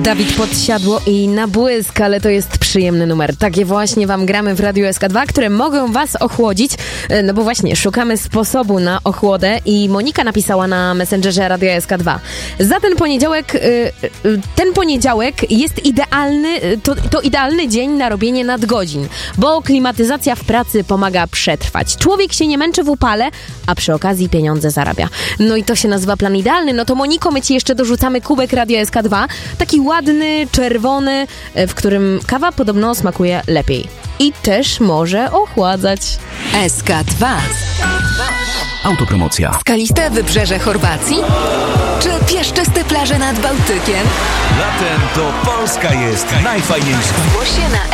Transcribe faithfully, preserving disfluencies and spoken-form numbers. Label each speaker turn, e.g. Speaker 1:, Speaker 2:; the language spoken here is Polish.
Speaker 1: Dawid Podsiadło i Na błysk, ale to jest przyjemny numer. Takie właśnie wam gramy w Radiu S K dwa, które mogą was ochłodzić. No bo właśnie, szukamy sposobu na ochłodę i Monika napisała na Messengerze Radia S K dwa. Za ten poniedziałek, ten poniedziałek jest idealny, to, to idealny dzień na robienie nadgodzin, bo klimatyzacja w pracy pomaga przetrwać. Człowiek się nie męczy w upale, a przy okazji pieniądze zarabia. No i to się nazywa plan idealny. No to Moniko, my ci jeszcze dorzucamy kubek Radia S K dwa, taki ładny, czerwony, w którym kawa podobno smakuje lepiej. I też może ochładzać.
Speaker 2: S K dwa.
Speaker 3: Autopromocja.
Speaker 2: Skaliste wybrzeże Chorwacji? Czy piaszczyste plaże nad Bałtykiem?
Speaker 3: Latem to Polska jest najfajniejsza.
Speaker 2: Zgłoś się na